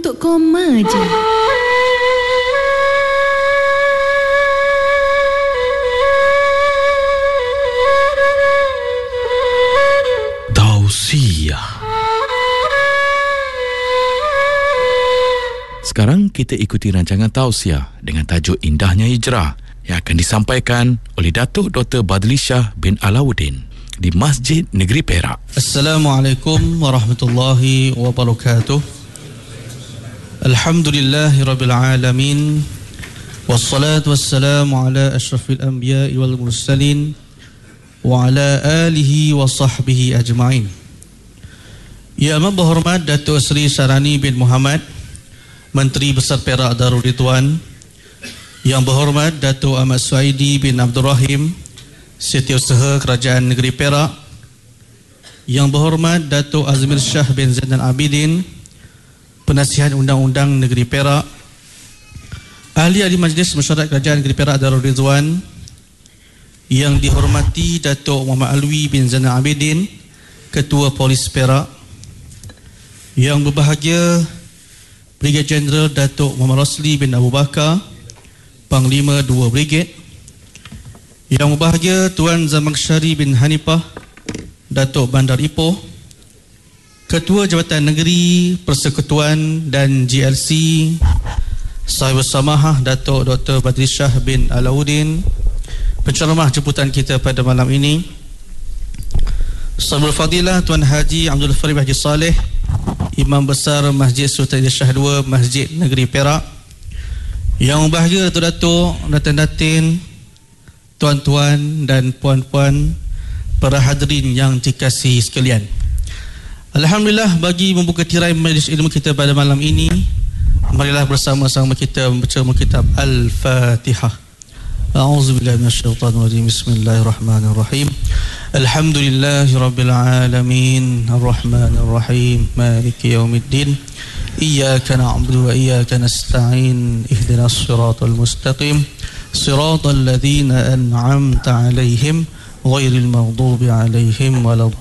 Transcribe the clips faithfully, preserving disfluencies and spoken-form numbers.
untuk koma je. Tausiah. Sekarang kita ikuti rancangan tausiah dengan tajuk Indahnya Hijrah yang akan disampaikan oleh Datuk Doktor Badlishah bin Alauddin di Masjid Negeri Perak. Assalamualaikum warahmatullahi wabarakatuh. Alhamdulillahirabbil alamin. Wassalatu wassalamu ala asyrafil anbiya'i wal mursalin wa ala alihi wa sahbihi ajma'in. Yang berhormat Datuk Seri Sarani bin Muhammad, Menteri Besar Perak Darul Ridwan. Yang berhormat Datuk Ahmad Suhaidi bin Abdul Rahim, Setiausaha Kerajaan Negeri Perak. Yang berhormat Datuk Azmir Shah bin Zainal Abidin, Penasihat Undang-Undang Negeri Perak. Ahli-ahli Majlis Mesyuarat Kerajaan Negeri Perak Darul Ridwan. Yang dihormati Datuk Muhammad Alwi bin Zainal Abidin, Ketua Polis Perak. Yang berbahagia Brigadier Jeneral Datuk Muhammad Rosli bin Abu Bakar, Panglima dua Brigade. Yang berbahagia Tuan Zamakhsyari bin Hanifah, Datuk Bandar Ipoh, Ketua Jabatan Negeri Persekutuan dan G L C Sahibul Samahah Datuk Doktor Badlishah bin Alauddin, penceramah jemputan kita pada malam ini, Sahibul Fadilah Tuan Haji Abdul Farid Haji Saleh, Imam Besar Masjid Sultan Idris Shah dua Masjid Negeri Perak. Yang berbahagia Datuk-datuk, datin-datin, tuan-tuan dan puan-puan, para hadirin yang dikasihi sekalian. Alhamdulillah, bagi membuka tirai majlis ilmu kita pada malam ini, marilah bersama-sama kita membaca kitab Al-Fatihah. A'udzubillahi minasyaitanir rajim. Bismillahirrahmanirrahim. Alhamdulillahirabbil alamin, arrahmanir rahim, maliki yaumiddin. Iyyaka na'budu wa iyyaka nasta'in. Ihdinas siratal mustaqim. Siratal ladzina an'amta 'alaihim ghairil maghdubi 'alaihim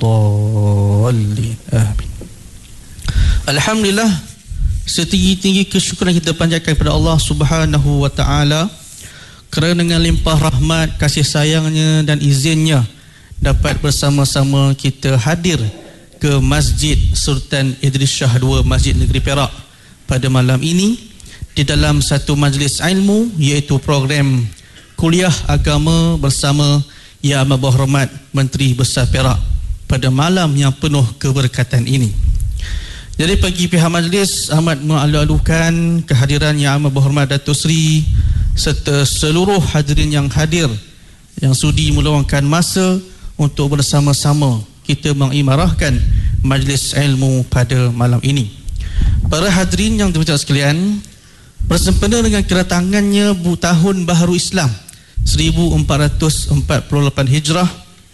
waladdallin. Amin. Alhamdulillah, setinggi-tinggi kesyukuran kita panjatkan kepada Allah Subhanahu wa taala kerana dengan limpah rahmat, kasih sayangnya dan izinnya dapat bersama-sama kita hadir ke Masjid Sultan Idris Shah dua Masjid Negeri Perak pada malam ini di dalam satu majlis ilmu, iaitu program kuliah agama bersama Yang Amat Berhormat Menteri Besar Perak pada malam yang penuh keberkatan ini. Jadi bagi pihak majlis amat mengalu-alukan kehadiran Yang Amat Berhormat Datuk Seri serta seluruh hadirin yang hadir yang sudi meluangkan masa untuk bersama-sama kita mengimarahkan majlis ilmu pada malam ini. Para hadirin yang terhormat sekalian, bersempena dengan kedatangannya tahun baharu Islam seribu empat ratus empat puluh lapan Hijrah,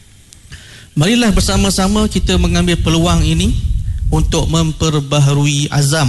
marilah bersama-sama kita mengambil peluang ini untuk memperbaharui azam,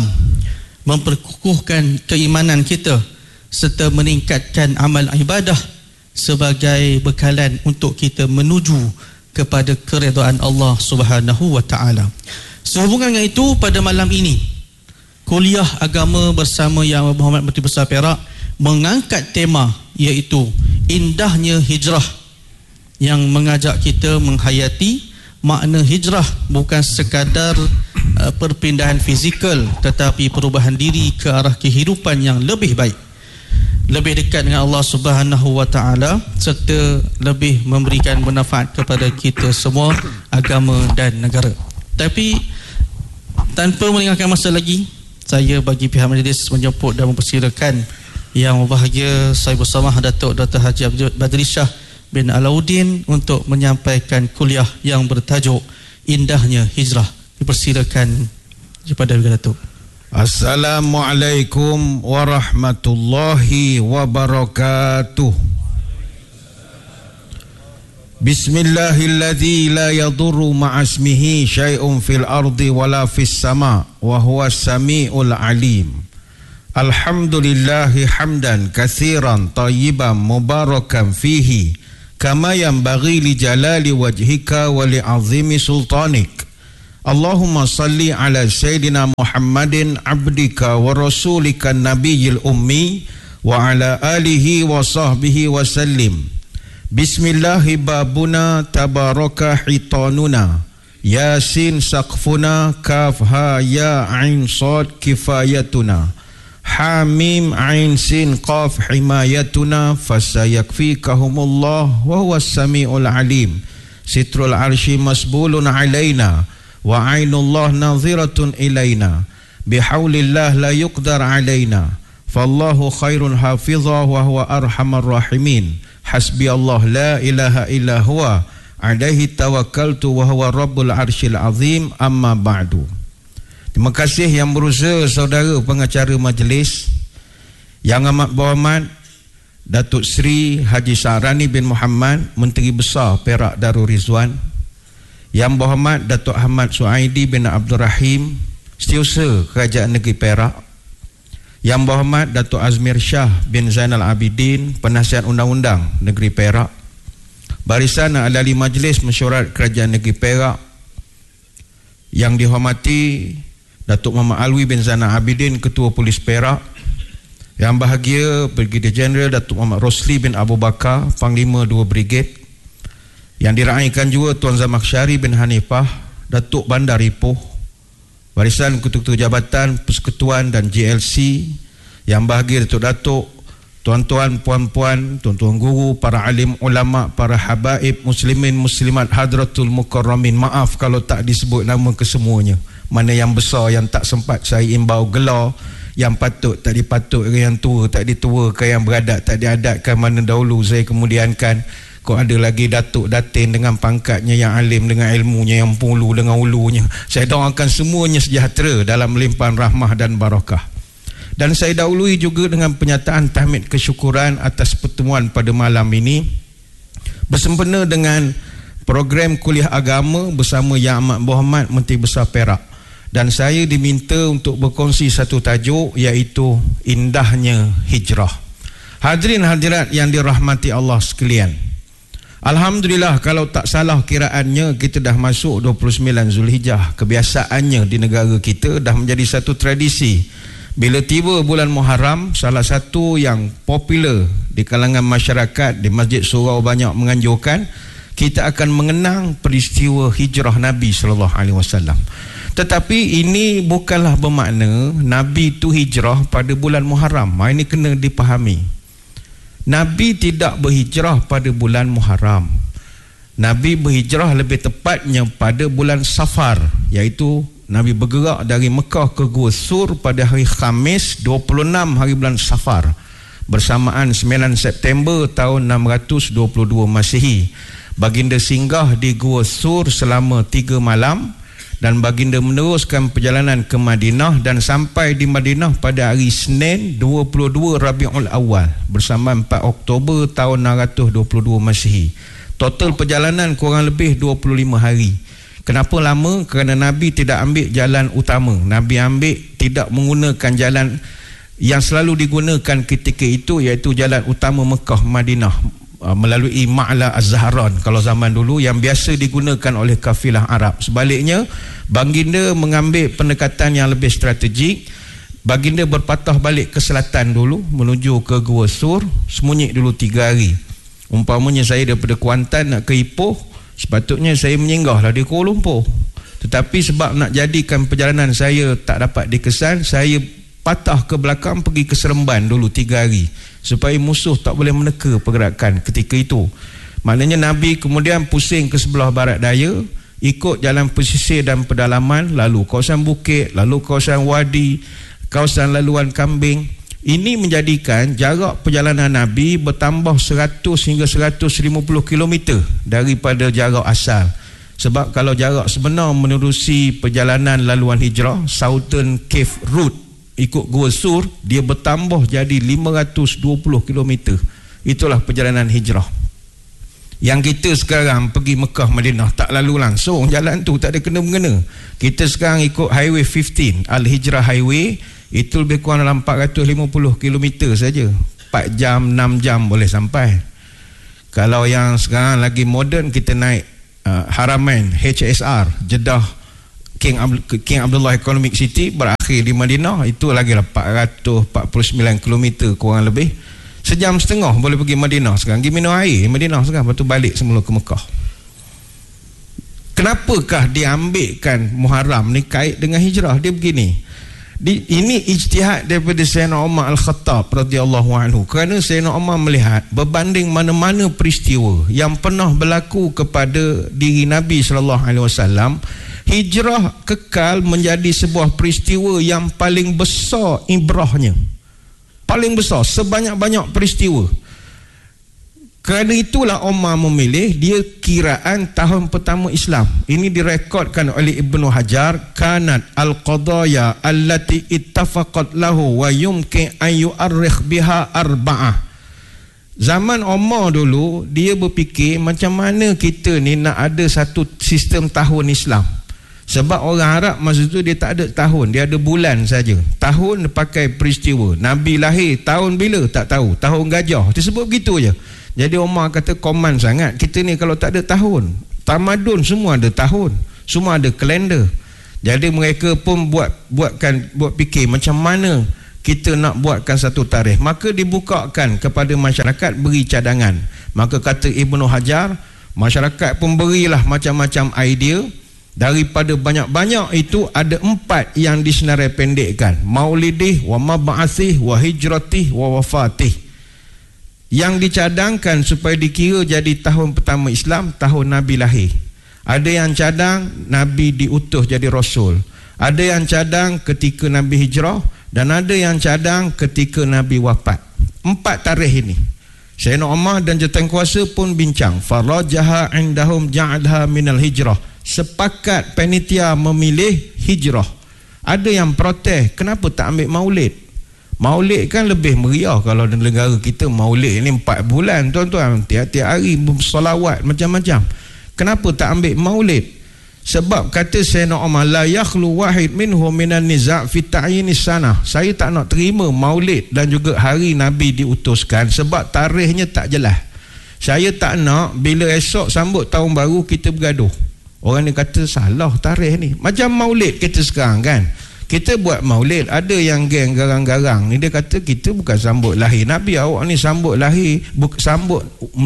memperkukuhkan keimanan kita serta meningkatkan amal ibadah sebagai bekalan untuk kita menuju kepada keredaan Allah Subhanahu wa taala. Sehubungan dengan itu, pada malam ini kuliah agama bersama Yang Berhormat Menteri Besar Perak mengangkat tema iaitu Indahnya Hijrah, yang mengajak kita menghayati makna hijrah bukan sekadar uh, perpindahan fizikal, tetapi perubahan diri ke arah kehidupan yang lebih baik, lebih dekat dengan Allah Subhanahu wa taala serta lebih memberikan manfaat kepada kita semua, agama dan negara. Tapi tanpa melengahkan masa lagi, saya bagi pihak majlis menjemput dan mempersilakan Yang berbahagia Sahibul Samah Datuk Doktor Haji Abdul Badlishah bin Alauddin untuk menyampaikan kuliah yang bertajuk Indahnya Hijrah. Dipersilakan kepada Datuk. Assalamualaikum warahmatullahi wabarakatuh. Bismillahilladzi la yadurru ma'asmihi syai'un fil ardi wala fis sama wa huwas samiul alim. Alhamdulillahi hamdan katsiran tayyiban mubarakan fihi kama yanbaghi li jalali wajhika wa li azimi sultanik. Allahumma salli ala Sayyidina Muhammadin abdika wa rasulika nabiyil ummi wa ala alihi wa sahbihi wa sallim. Bismillahi babuna tabaraka hitanuna, Yasin saqfuna, kaf ha ya ain sad kifayatuna, Hamim ain sin qaf himayatuna, fasayakfikahumullah wa huwas samiul alim. Sitrul arshi masbulun alaina wa ainullah nadhiratun ilaina, bihaulillah la yuqdar alaina, fallahu khairun hafizah wa huwa arhamar rahimin. Hasbi Allah la ilaha illa huwa alaihi tawakkaltu wa huwa rabbul arshil azim. Amma ba'du. Terima kasih yang berusaha saudara pengacara majlis, Yang Amat Berhormat Datuk Seri Haji Sa'rani bin Muhammad, Menteri Besar Perak Darul Rizwan, Yang Berhormat Datuk Ahmad Suaidi bin Abdul Rahim, Setiausaha Kerajaan Negeri Perak, Yang Berhormat Datuk Azmir Shah bin Zainal Abidin, Penasihat Undang-Undang Negeri Perak, Barisan Ahli Majlis Mesyuarat Kerajaan Negeri Perak, yang dihormati Datuk Muhammad Alwi bin Zainal Abidin, Ketua Polis Perak, yang bahagia Brigadier Jeneral Datuk Muhammad Rosli bin Abu Bakar, Panglima dua Brigade, yang diraikan juga Tuan Zamakhsyari bin Hanifah, Datuk Bandar Ipoh, Barisan Ketua-Ketua Jabatan Persekutuan dan J L C, yang bahagia Datuk-Datuk, tuan-tuan, puan-puan, tuan-tuan guru, para alim ulama, para habaib muslimin muslimat hadratul mukarramin. Maaf kalau tak disebut nama kesemuanya, mana yang besar yang tak sempat saya imbau gelar, yang patut tak dipatut, yang tua tak dituakan, yang beradat tak diadatkan, mana dahulu saya kemudiankan. Kau ada lagi datuk datin dengan pangkatnya, yang alim dengan ilmunya, yang pulu dengan ulunya. Saya doakan semuanya sejahtera dalam limpahan rahmah dan barakah. Dan saya dahului juga dengan penyataan tahmid kesyukuran atas pertemuan pada malam ini bersempena dengan program kuliah agama bersama Yang Amat Berhormat Menteri Besar Perak. Dan saya diminta untuk berkongsi satu tajuk, iaitu indahnya hijrah. Hadirin hadirat yang dirahmati Allah sekalian, alhamdulillah, kalau tak salah kiraannya kita dah masuk dua puluh sembilan Zulhijjah. Kebiasaannya di negara kita dah menjadi satu tradisi, bila tiba bulan Muharram, salah satu yang popular di kalangan masyarakat di Masjid Surau banyak menganjurkan kita akan mengenang peristiwa hijrah Nabi sallallahu alaihi wasallam. Tetapi ini bukanlah bermakna Nabi itu hijrah pada bulan Muharram. Ini kena dipahami. Nabi tidak berhijrah pada bulan Muharram. Nabi berhijrah lebih tepatnya pada bulan Safar, iaitu Nabi bergerak dari Mekah ke Gua Sur pada hari Khamis dua puluh enam hari bulan Safar, bersamaan sembilan September tahun enam ratus dua puluh dua Masihi. Baginda singgah di Gua Sur selama tiga malam, dan baginda meneruskan perjalanan ke Madinah dan sampai di Madinah pada hari Senin dua puluh dua Rabiul Awal bersamaan empat Oktober tahun enam ratus dua puluh dua Masihi. Total perjalanan kurang lebih dua puluh lima hari. Kenapa lama? Kerana Nabi tidak ambil jalan utama. Nabi ambil tidak menggunakan jalan yang selalu digunakan ketika itu, iaitu jalan utama Mekah Madinah melalui Ma'la Az-Zahran kalau zaman dulu, yang biasa digunakan oleh kafilah Arab. Sebaliknya, baginda mengambil pendekatan yang lebih strategik. Baginda berpatah balik ke selatan dulu menuju ke Gua Sur, sembunyi dulu tiga hari. Umpamanya saya daripada Kuantan nak ke Ipoh, sepatutnya saya menyinggahlah di Kuala Lumpur. Tetapi sebab nak jadikan perjalanan saya tak dapat dikesan, saya patah ke belakang pergi ke Seremban dulu tiga hari, supaya musuh tak boleh meneka pergerakan ketika itu. Maknanya Nabi kemudian pusing ke sebelah barat daya, ikut jalan pesisir dan pedalaman, lalu kawasan bukit, lalu kawasan wadi, kawasan laluan kambing. Ini menjadikan jarak perjalanan Nabi bertambah seratus hingga seratus lima puluh kilometer daripada jarak asal. Sebab kalau jarak sebenar menerusi perjalanan laluan hijrah, Southern Cave Route, ikut Gua Sur, dia bertambah jadi lima ratus dua puluh kilometer. Itulah perjalanan hijrah. Yang kita sekarang pergi Mekah Madinah tak lalu langsung jalan tu, tak ada kena-mengena. Kita sekarang ikut Highway lima belas, Al-Hijrah Highway, itu lebih kurang dalam empat ratus lima puluh kilometer saja. empat jam, enam jam boleh sampai. Kalau yang sekarang lagi moden, kita naik uh, Haramain H S R, Jeddah King, Ab- King Abdullah Economic City berakhir di Madinah. Itu lagi lah empat ratus empat puluh sembilan kilometer kurang lebih. Sejam setengah boleh pergi Madinah sekarang. Pergi minum air Madinah sekarang, lepas tu balik semula ke Mekah. Kenapakah diambilkan Muharram ni kait dengan hijrah? Dia begini, di, ini ijtihad daripada Sayyidina Umar Al-Khattab radhiyallahu anhu. Kerana Sayyidina Umar melihat berbanding mana-mana peristiwa yang pernah berlaku kepada diri Nabi sallallahu alaihi wasallam, hijrah kekal menjadi sebuah peristiwa yang paling besar ibrahnya, paling besar sebanyak-banyak peristiwa. Kerana itulah Umar memilih dia kiraan tahun pertama Islam. Ini direkodkan oleh Ibnu Hajar, kanat al-qadaya allati ittafaqat lahu wa yumkin an yu'arrikh biha arba'ah. Zaman Umar dulu dia berfikir macam mana kita ni nak ada satu sistem tahun Islam. Sebab orang Arab masa tu dia tak ada tahun, dia ada bulan saja. Tahun pakai peristiwa. Nabi lahir tahun bila tak tahu, tahun gajah. Dia sebut begitu je. Jadi Umar kata koman sangat kita ni kalau tak ada tahun. Tamadun semua ada tahun, semua ada kalender. Jadi mereka pun buat buatkan buat fikir macam mana kita nak buatkan satu tarikh. Maka dibukakan kepada masyarakat beri cadangan. Maka kata Ibnu Hajar, masyarakat pun berilah macam-macam idea. Daripada banyak-banyak itu ada empat yang disenarai pendekkan: maulidih, wa mab'athih, wa hijratih, wa wafatih. Yang dicadangkan supaya dikira jadi tahun pertama Islam, tahun Nabi lahir. Ada yang cadang Nabi diutus jadi Rasul, ada yang cadang ketika Nabi hijrah, dan ada yang cadang ketika Nabi wafat. Empat tarikh ini Sayyidina Umar dan Jawatankuasa pun bincang. Farajaha indahum ja'adha minal hijrah. Sepakat panitia memilih hijrah. Ada yang protes, kenapa tak ambil maulid? Maulid kan lebih meriah. Kalau di negara kita maulid ni empat bulan tuan-tuan, tiap-tiap hari bersolawat macam-macam. Kenapa tak ambil maulid? Sebab kata Sayyidina Umar, la yakhlu wahid minhum minan niza' fi ta'yinis sanah. Saya tak nak terima maulid dan juga hari Nabi diutuskan sebab tarikhnya tak jelas. Saya tak nak bila esok sambut tahun baru kita bergaduh. Orang ni kata salah tarikh ni. Macam maulid kita sekarang kan, kita buat maulid, ada yang geng garang-garang ni dia kata kita bukan sambut lahir Nabi, awak ni sambut lahir buk, sambut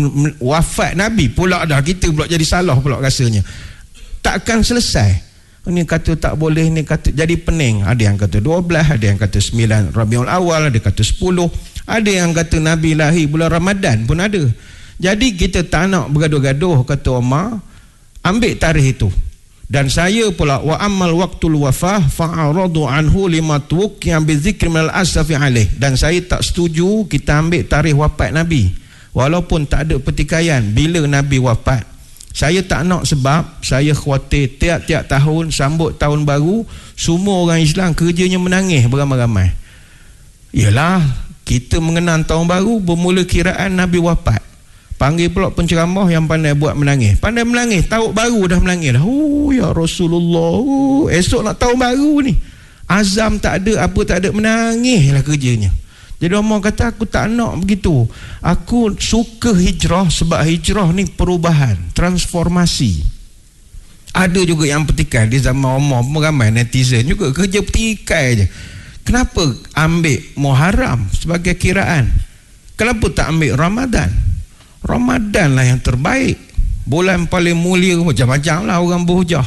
wafat Nabi pula dah, kita pula jadi salah pula rasanya. Takkan selesai. Ni kata tak boleh, ni kata jadi pening. Ada yang kata dua belas, ada yang kata sembilan Rabiul Awal, ada kata sepuluh, ada yang kata Nabi lahir bulan Ramadan pun ada. Jadi kita tak nak bergaduh-gaduh, kata Umar, ambil tarikh itu. Dan saya pula wa amal waqtul wafah fa'aradu anhu lima tuqiyam bizikr minal asafi alaih. Dan saya tak setuju kita ambil tarikh wafat Nabi walaupun tak ada pertikaian bila Nabi wafat. Saya tak nak sebab saya khawatir tiap-tiap tahun sambut tahun baru semua orang Islam kerjanya menangis beramai-ramai. Yalah, kita mengenang tahun baru bermula kiraan Nabi wafat. Panggil pula penceramah yang pandai buat menangis. Pandai menangis, tahun baru dah menangis dah. Oh ya Rasulullah, oh, esok nak tahun baru ni. Azam tak ada, apa tak ada, menangis lah kerjanya. Jadi Umar kata aku tak nak begitu. Aku suka hijrah sebab hijrah ni perubahan, transformasi. Ada juga yang petikai di zaman Umar, ramai netizen juga kerja petikai je. Kenapa ambil Muharram sebagai kiraan? Kenapa tak ambil Ramadan? Ramadan lah yang terbaik, bulan paling mulia. Macam-macam lah orang berhujah.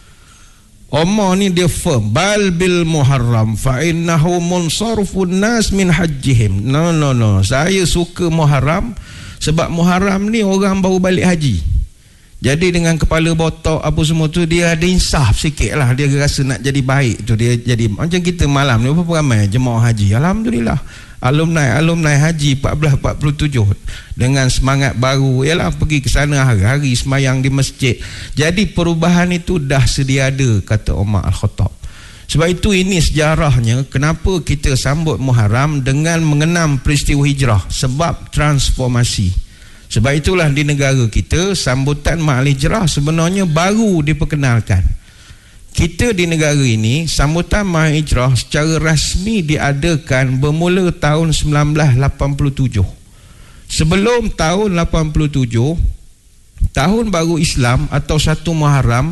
Umar ni dia firm, bal bil Muharram fa innahu munsarfun nas min hajjihim. No no no, saya suka Muharram sebab Muharram ni orang baru balik haji. Jadi dengan kepala botak apa semua tu, dia ada insaf sikit lah. Dia rasa nak jadi baik tu, dia jadi macam kita malam ni berapa ramai jemaah haji. Alhamdulillah, alumni alumni haji empat belas empat puluh tujuh dengan semangat baru, ialah pergi ke sana hari-hari semayang di masjid. Jadi perubahan itu dah sedia ada, kata Umar Al-Khattab. Sebab itu ini sejarahnya kenapa kita sambut Muharram dengan mengenang peristiwa hijrah, sebab transformasi. Sebab itulah di negara kita sambutan Ma'al Hijrah sebenarnya baru diperkenalkan. Kita di negara ini sambutan Ma'al Hijrah secara rasmi diadakan bermula tahun seribu sembilan ratus lapan puluh tujuh. Sebelum tahun lapan puluh tujuh, tahun baru Islam atau satu Muharram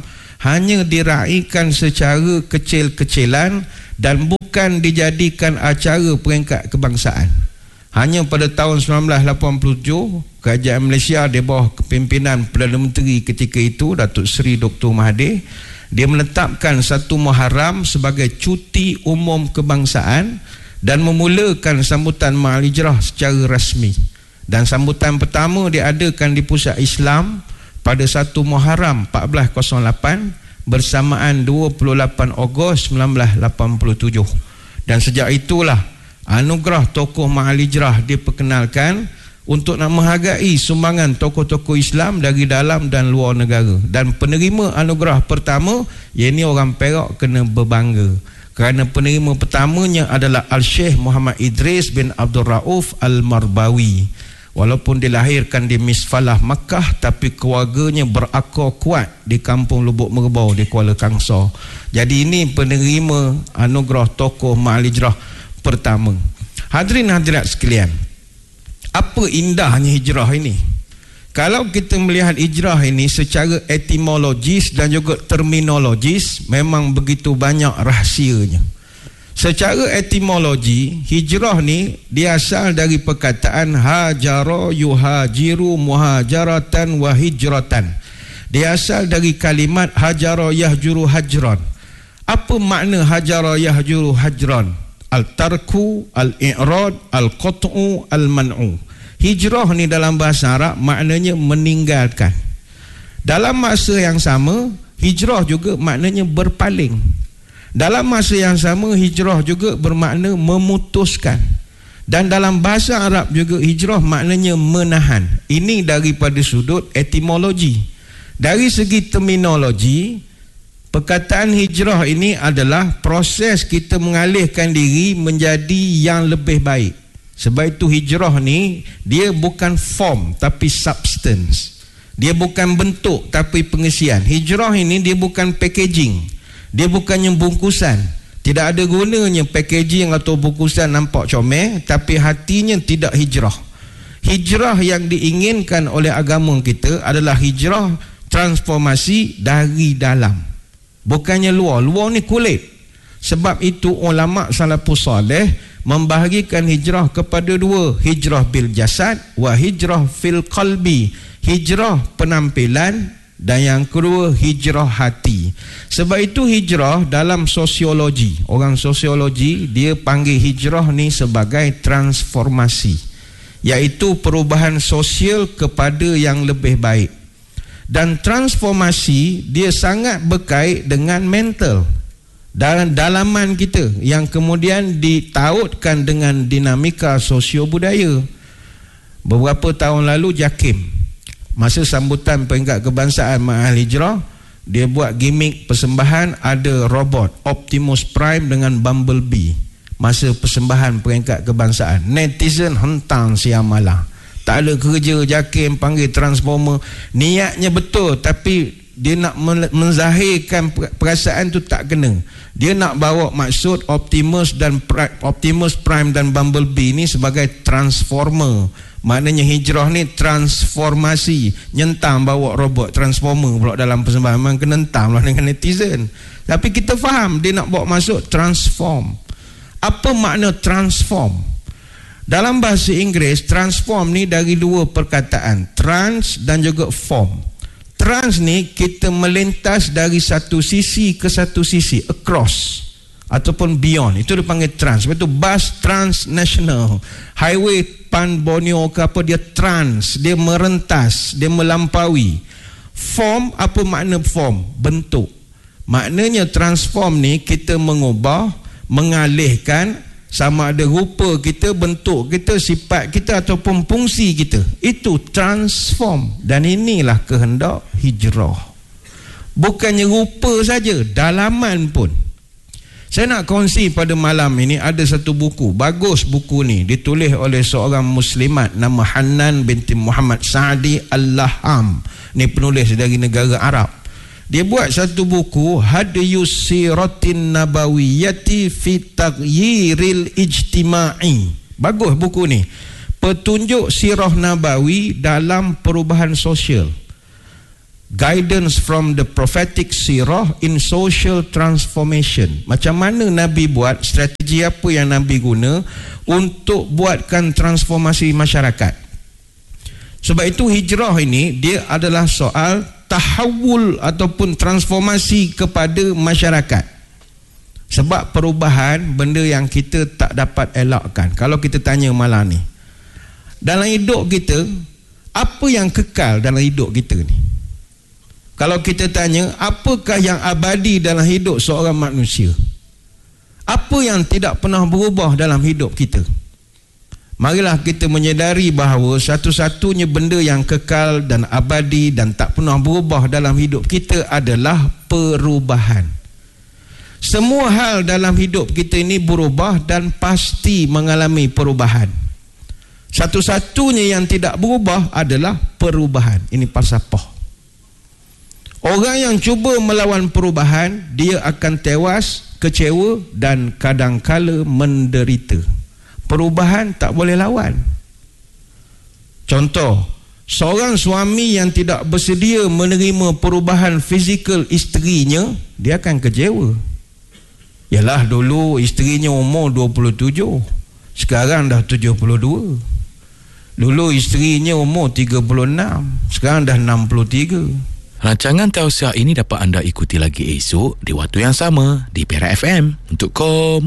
hanya diraikan secara kecil-kecilan dan bukan dijadikan acara peringkat kebangsaan. Hanya pada tahun sembilan belas lapan puluh tujuh, Kerajaan Malaysia di bawah kepimpinan Perdana Menteri ketika itu, Datuk Seri Doktor Mahathir, dia menetapkan satu Muharram sebagai cuti umum kebangsaan dan memulakan sambutan Ma'al Hijrah secara rasmi. Dan sambutan pertama diadakan di Pusat Islam pada satu Muharram empat belas kosong lapan bersamaan dua puluh lapan Ogos sembilan belas lapan puluh tujuh. Dan sejak itulah anugerah tokoh Ma'al Hijrah diperkenalkan untuk nak menghargai sumbangan tokoh-tokoh Islam dari dalam dan luar negara. Dan penerima anugerah pertama, iaitu orang Perak, kena berbangga kerana penerima pertamanya adalah Al-Sheikh Muhammad Idris bin Abdul Rauf Al-Marbawi. Walaupun dilahirkan di Misfalah, Makkah, tapi keluarganya berakar kuat di kampung Lubuk Merbau di Kuala Kangsar. Jadi ini penerima anugerah tokoh Ma'al Hijrah pertama. Hadirin hadirat sekalian, apa indahnya hijrah ini? Kalau kita melihat hijrah ini secara etimologis dan juga terminologis, memang begitu banyak rahsianya. Secara etimologi, hijrah ni dia asal dari perkataan hajara yuhajiru muhajaratan wa hijratan. Dia asal dari kalimat hajara yahjuru hajran. Apa makna hajara yahjuru hajran? Al-tarku, al-i'rad, al-qat'u, al-man'u. Hijrah ni dalam bahasa Arab maknanya meninggalkan. Dalam masa yang sama, hijrah juga maknanya berpaling. Dalam masa yang sama, hijrah juga bermakna memutuskan. Dan dalam bahasa Arab juga hijrah maknanya menahan. Ini daripada sudut etimologi. Dari segi terminologi, perkataan hijrah ini adalah proses kita mengalihkan diri menjadi yang lebih baik. Sebab itu hijrah ni dia bukan form tapi substance. Dia bukan bentuk tapi pengisian. Hijrah ini dia bukan packaging. Dia bukannya bungkusan. Tidak ada gunanya packaging atau bungkusan nampak comel tapi hatinya tidak hijrah. Hijrah yang diinginkan oleh agama kita adalah hijrah transformasi dari dalam, bukannya luar. Luar ni kulit. Sebab itu ulama salafus salih membahagikan hijrah kepada dua, hijrah bil jasad wa hijrah fil qalbi, hijrah penampilan, dan yang kedua hijrah hati. Sebab itu hijrah dalam sosiologi, orang sosiologi dia panggil hijrah ni sebagai transformasi, iaitu perubahan sosial kepada yang lebih baik. Dan transformasi dia sangat berkait dengan mental, dalam dalaman kita yang kemudian ditautkan dengan dinamika sosio-budaya. Beberapa tahun lalu JAKIM, masa sambutan peringkat kebangsaan Ma'al Hijrah, dia buat gimmick persembahan, ada robot Optimus Prime dengan Bumblebee masa persembahan peringkat kebangsaan. Netizen hentang siang malam. Tak ada kerja, JAKIM panggil Transformer. Niatnya betul tapi dia nak menzahirkan perasaan tu tak kena. Dia nak bawa maksud Optimus dan Optimus Prime dan Bumblebee ni sebagai transformer. Maknanya hijrah ni transformasi. Nyentang bawa robot transformer pula dalam persembahan. Memang kena entang lah dengan netizen. Tapi kita faham dia nak bawa masuk transform. Apa makna transform? Dalam bahasa Inggeris, transform ni dari dua perkataan, trans dan juga form. Trans ni kita melintas dari satu sisi ke satu sisi, across ataupun beyond. Itu dipanggil trans. Sebab itu bus transnational, highway Pan Borneo ke apa, dia trans, dia merentas, dia melampaui. Form, apa makna form? Bentuk. Maknanya transform ni kita mengubah, mengalihkan, sama ada rupa kita, bentuk kita, sifat kita ataupun fungsi kita. Itu transform. Dan inilah kehendak hijrah. Bukannya rupa saja, dalaman pun. Saya nak kongsi pada malam ini ada satu buku. Bagus buku ni. Ditulis oleh seorang muslimat nama Hanan binti Muhammad Sa'di Al-Laham. Ni penulis dari negara Arab. Dia buat satu buku, Hadiyus Siratin Nabawiyyati fi Taghyiril Ijtima'i. Bagus buku ni. Petunjuk sirah Nabawi dalam perubahan sosial. guidance from the prophetic sirah in social transformation. Macam mana Nabi buat, strategi apa yang Nabi guna untuk buatkan transformasi masyarakat. Sebab itu hijrah ini dia adalah soal tahawul ataupun transformasi kepada masyarakat. Sebab perubahan benda yang kita tak dapat elakkan. Kalau kita tanya malam ni, dalam hidup kita, apa yang kekal dalam hidup kita ni? Kalau kita tanya, apakah yang abadi dalam hidup seorang manusia? Apa yang tidak pernah berubah dalam hidup kita? Marilah kita menyedari bahawa satu-satunya benda yang kekal dan abadi dan tak pernah berubah dalam hidup kita adalah perubahan. Semua hal dalam hidup kita ini berubah dan pasti mengalami perubahan. Satu-satunya yang tidak berubah adalah perubahan. Ini falsafah. Orang yang cuba melawan perubahan, dia akan tewas, kecewa dan kadangkala menderita. Perubahan tak boleh lawan. Contoh, seorang suami yang tidak bersedia menerima perubahan fizikal isterinya, dia akan kecewa. Yalah, dulu isterinya umur dua puluh tujuh, sekarang dah tujuh puluh dua. Dulu isterinya umur tiga puluh enam, sekarang dah enam puluh tiga. Rancangan tausiah ini dapat anda ikuti lagi esok di waktu yang sama di Perak F M. Untuk kom